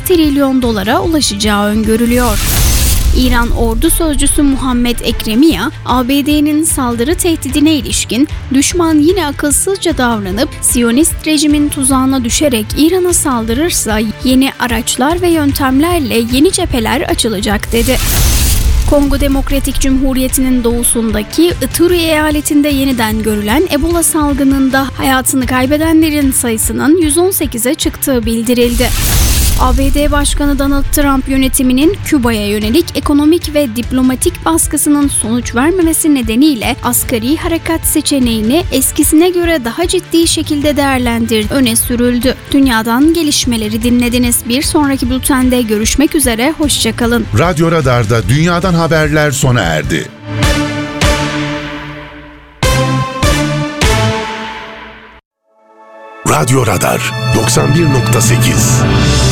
trilyon dolara ulaşacağı öngörülüyor. İran ordu sözcüsü Muhammed Ekremiya, ABD'nin saldırı tehdidine ilişkin düşman yine akılsızca davranıp Siyonist rejimin tuzağına düşerek İran'a saldırırsa yeni araçlar ve yöntemlerle yeni cepheler açılacak dedi. Kongo Demokratik Cumhuriyeti'nin doğusundaki Ituri eyaletinde yeniden görülen Ebola salgınında hayatını kaybedenlerin sayısının 118'e çıktığı bildirildi. ABD Başkanı Donald Trump yönetiminin Küba'ya yönelik ekonomik ve diplomatik baskısının sonuç vermemesi nedeniyle asgari harekat seçeneğini eskisine göre daha ciddi şekilde öne sürüldü. Dünyadan gelişmeleri dinlediniz. Bir sonraki bültende görüşmek üzere, hoşçakalın. Radyo Radar'da dünyadan haberler sona erdi. Radyo Radar 91.8